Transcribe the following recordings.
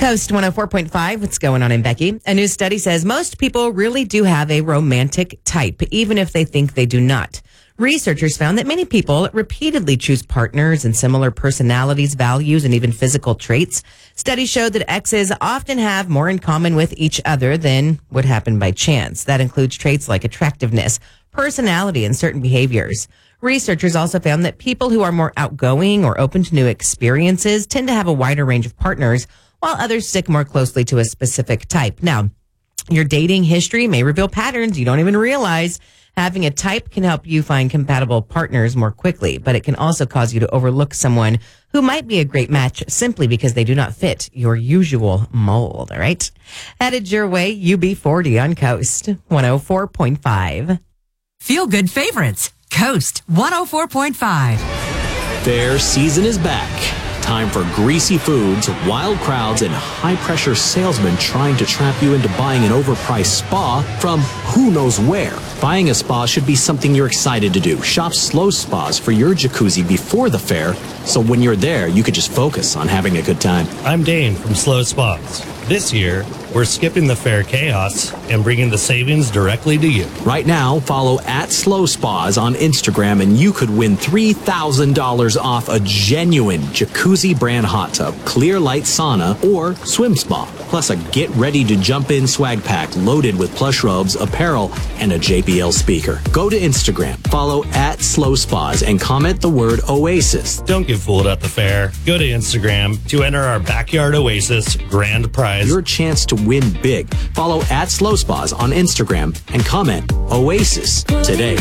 Coast 104.5. What's going on in Becky? A new study says most people really do have a romantic type, even if they think they do not. Researchers found that many people repeatedly choose partners and similar personalities, values, and even physical traits. Studies showed that exes often have more in common with each other than would happen by chance. That includes traits like attractiveness, personality, and certain behaviors. Researchers also found that people who are more outgoing or open to new experiences tend to have a wider range of partners, while others stick more closely to a specific type. Now, your dating history may reveal patterns you don't even realize. Having a type can help you find compatible partners more quickly, but it can also cause you to overlook someone who might be a great match simply because they do not fit your usual mold, all right? Headed your way, UB40 on Coast 104.5. Feel good favorites. Coast 104.5. Fair season is back. Time for greasy foods, wild crowds, and high-pressure salesmen trying to trap you into buying an overpriced spa from who knows where. Buying a spa should be something you're excited to do. Shop Slow Spas for your jacuzzi before the fair, so when you're there, you could just focus on having a good time. I'm Dane from Slow Spas. This year, we're skipping the fair chaos and bringing the savings directly to you. Right now, follow @Slow Spas on Instagram and you could win $3,000 off a genuine jacuzzi brand hot tub, clear light sauna, or swim spa. Plus a get ready to jump in swag pack loaded with plush robes, apparel, and a JBL speaker. Go to Instagram, follow @Slow Spas, and comment the word Oasis. Don't get fooled at the fair. Go to Instagram to enter our Backyard Oasis grand prize. Your chance to win big. Follow @Slow Spas on Instagram and comment Oasis today.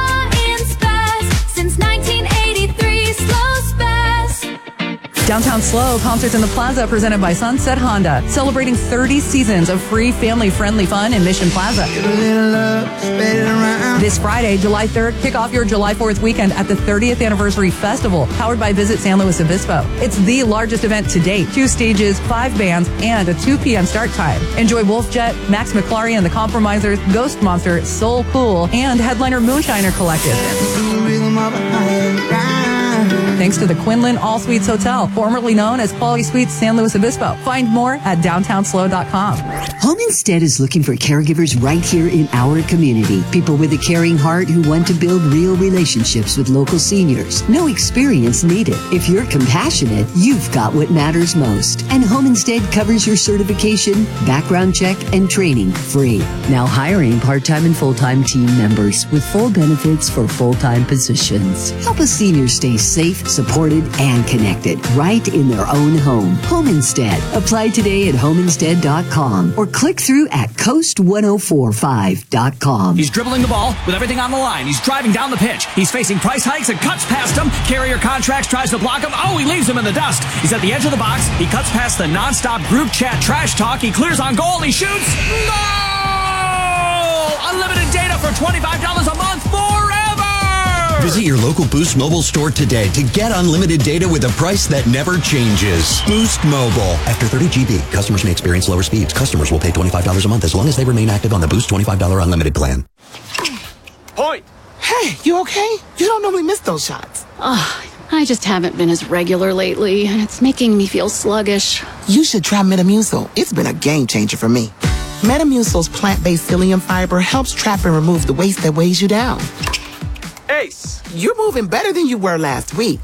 Since 1983, Slow Spas. Downtown Slow, concerts in the Plaza presented by Sunset Honda, celebrating 30 seasons of free family-friendly fun in Mission Plaza. This Friday, July 3rd, kick off your July 4th weekend at the 30th Anniversary Festival, powered by Visit San Luis Obispo. It's the largest event to date. 2 stages, 5 bands, and a 2 p.m. start time. Enjoy Wolfjet, Max McClary and the Compromisers, Ghost Monster, Soul Cool, and headliner Moonshiner Collective. Thanks to the Quinlan All Suites Hotel, formerly known as Quality Suites San Luis Obispo. Find more at downtownslow.com. Home Instead is looking for caregivers right here in our community. People with a caring heart who want to build real relationships with local seniors. No experience needed. If you're compassionate, you've got what matters most. And Home Instead covers your certification, background check, and training free. Now hiring part-time and full-time team members with full benefits for full-time positions. Help a senior stay safe, supported, and connected right in their own home. Home Instead. Apply today at homeinstead.com or click through at coast1045.com. He's dribbling the ball with everything on the line. He's driving down the pitch. He's facing price hikes and cuts past him. Carrier Contracts tries to block him. Oh, he leaves him in the dust. He's at the edge of the box. He cuts past the nonstop group chat trash talk. He clears on goal. He shoots. Goal! Unlimited data for $25 a month forever! Visit your local Boost Mobile store today to get unlimited data with a price that never changes. Boost Mobile. After 30 GB, customers may experience lower speeds. Customers will pay $25 a month as long as they remain active on the Boost $25 unlimited plan. Point! Hey, you okay? You don't normally miss those shots. I just haven't been as regular lately, and it's making me feel sluggish. You should try Metamucil. It's been a game changer for me. Metamucil's plant-based psyllium fiber helps trap and remove the waste that weighs you down. Ace, you're moving better than you were last week.